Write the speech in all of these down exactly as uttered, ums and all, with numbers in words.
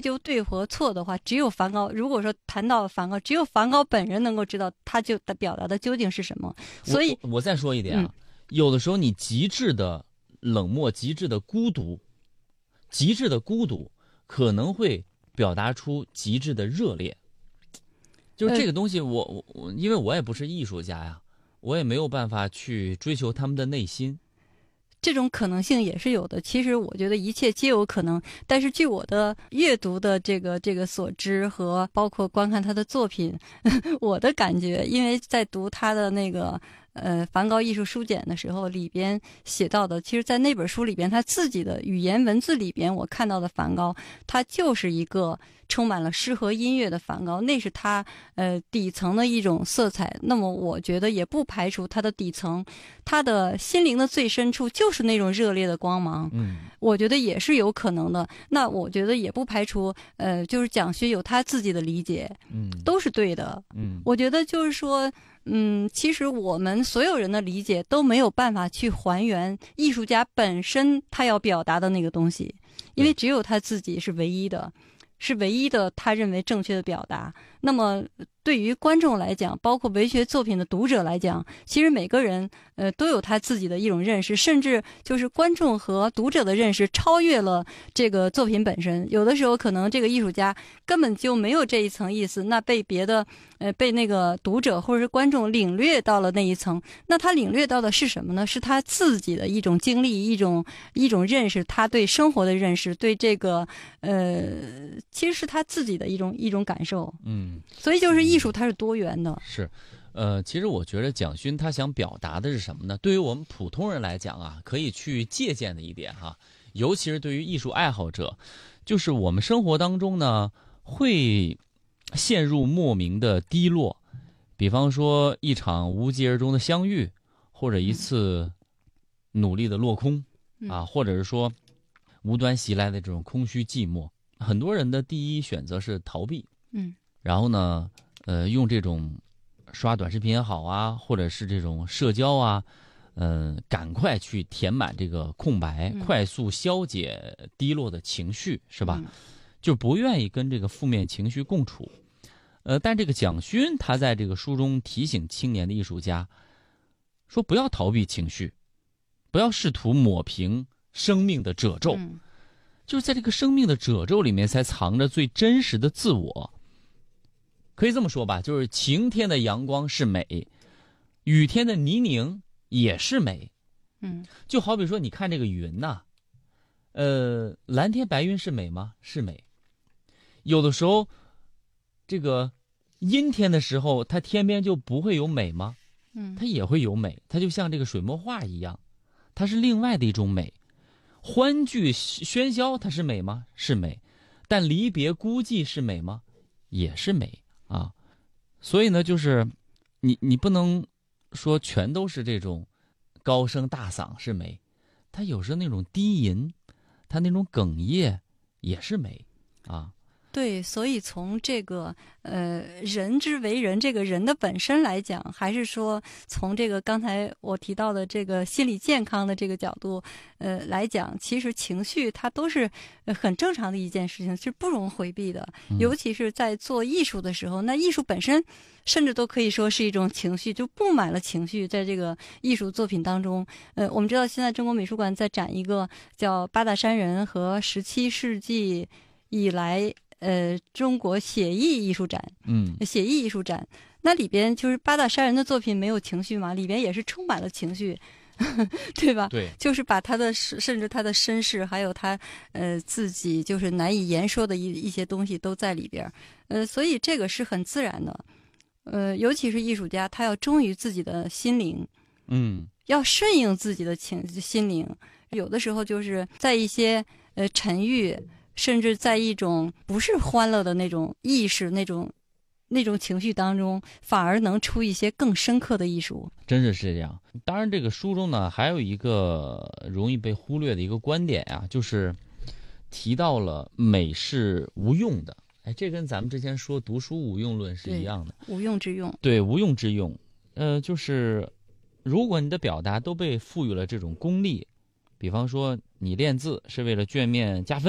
究对和错的话，只有梵高。如果说谈到梵高，只有梵高本人能够知道他就表达的究竟是什么。所以我，我再说一点啊、嗯，有的时候你极致的冷漠、极致的孤独、极致的孤独，可能会表达出极致的热烈。就是这个东西我，我我因为我也不是艺术家呀，我也没有办法去追求他们的内心。 这种可能性也是有的。其实我觉得一切皆有可能，但是据我的阅读的这个这个所知和包括观看他的作品，我的感觉，因为在读他的那个呃梵高艺术书简的时候，里边写到的，其实在那本书里边他自己的语言文字里边，我看到的梵高，他就是一个充满了诗和音乐的梵高，那是他呃底层的一种色彩。那么我觉得也不排除他的底层，他的心灵的最深处就是那种热烈的光芒。 嗯， 我觉得也是有可能的。那我觉得也不排除呃，就是蒋勋有他自己的理解， 嗯， 都是对的。 嗯， 我觉得就是说。嗯，其实我们所有人的理解都没有办法去还原艺术家本身他要表达的那个东西，因为只有他自己是唯一的，是唯一的他认为正确的表达。那么对于观众来讲，包括文学作品的读者来讲，其实每个人呃都有他自己的一种认识，甚至就是观众和读者的认识超越了这个作品本身。有的时候可能这个艺术家根本就没有这一层意思，那被别的呃被那个读者或者是观众领略到了那一层，那他领略到的是什么呢？是他自己的一种经历，一种一种认识，他对生活的认识，对这个呃其实是他自己的一种一种感受。 嗯。 所以就是艺术它是多元的。 是，呃，其实我觉得蒋勋他想表达的是什么呢？对于我们普通人来讲啊，可以去借鉴的一点哈，尤其是对于艺术爱好者，就是我们生活当中呢会陷入莫名的低落，比方说一场无疾而终的相遇，或者一次努力的落空、嗯、啊，或者是说无端袭来的这种空虚寂寞，很多人的第一选择是逃避。 嗯。 然后呢，呃，用这种刷短视频也好啊，或者是这种社交啊，嗯、呃，赶快去填满这个空白， 嗯、 快速消解低落的情绪，是吧？ 嗯、 就不愿意跟这个负面情绪共处。呃，但这个蒋勋他在这个书中提醒青年的艺术家，说不要逃避情绪，不要试图抹平生命的褶皱， 嗯、 就是在这个生命的褶皱里面才藏着最真实的自我。可以这么说吧，就是晴天的阳光是美，雨天的泥泞也是美。 嗯， 就好比说你看这个云呐、啊，呃，蓝天白云是美吗？是美。有的时候这个阴天的时候，它天边就不会有美吗？ 嗯， 它也会有美，它就像这个水墨画一样，它是另外的一种美。欢聚喧嚣它是美吗？是美。但离别孤寂是美吗？也是美啊。所以呢，就是你你不能说全都是这种高声大嗓是美，它有时候那种低吟，它那种哽咽也是美啊。 对，所以从这个呃人之为人，这个人的本身来讲，还是说从这个刚才我提到的这个心理健康的这个角度呃来讲，其实情绪它都是很正常的一件事情，是不容回避的。 嗯、 尤其是在做艺术的时候，那艺术本身甚至都可以说是一种情绪，就布满了情绪在这个艺术作品当中。呃，我们知道现在中国美术馆在展一个叫八大山人和十七世纪以来呃，中国写意艺术展， 嗯， 写意艺术展，那里边就是八大山人的作品没有情绪嘛，里边也是充满了情绪，呵呵对吧？ 对， 就是把他的甚至他的身世，还有他呃自己就是难以言说的一一些东西都在里边，呃，所以这个是很自然的，呃，尤其是艺术家，他要忠于自己的心灵， 嗯， 要顺应自己的情心灵，有的时候就是在一些呃沉郁。甚至在一种不是欢乐的那种意识、那种那种情绪当中，反而能出一些更深刻的艺术。 真是这样。当然，这个书中呢，还有一个容易被忽略的一个观点啊，就是提到了美是无用的。哎，这跟咱们之前说读书无用论是一样的， 无用之用。 对，无用之用。呃，就是如果你的表达都被赋予了这种功利，比方说你练字是为了卷面加分。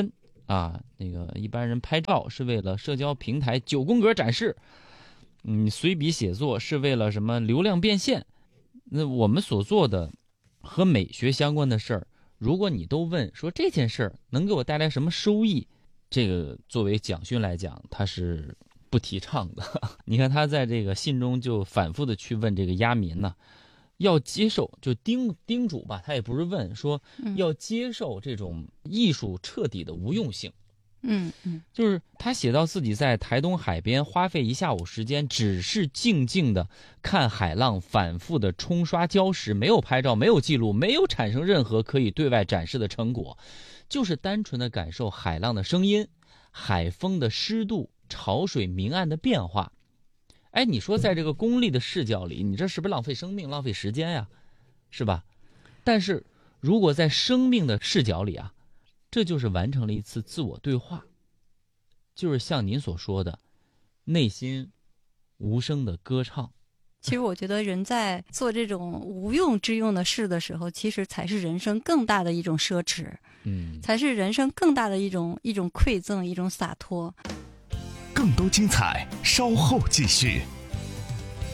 啊，那个一般人拍照是为了社交平台九宫格展示，嗯，随笔写作是为了什么流量变现。那我们所做的和美学相关的事儿，如果你都问说这件事儿能给我带来什么收益，这个作为蒋勋来讲，他是不提倡的。你看他在这个信中就反复的去问这个压民呢、啊，要接受，就叮叮嘱吧，他也不是问，说要接受这种艺术彻底的无用性。 嗯嗯， 就是他写到自己在台东海边花费一下午时间，只是静静的看海浪反复的冲刷礁石，没有拍照，没有记录，没有产生任何可以对外展示的成果，就是单纯的感受海浪的声音、海风的湿度、潮水明暗的变化。哎，你说在这个功利的视角里，你这是不是浪费生命、浪费时间呀？是吧？但是如果在生命的视角里啊，这就是完成了一次自我对话，就是像您所说的，内心无声的歌唱。 其实我觉得人在做这种无用之用的事的时候，其实才是人生更大的一种奢侈， 嗯， 才是人生更大的一种一种馈赠，一种洒脱。 更多精彩，稍后继续。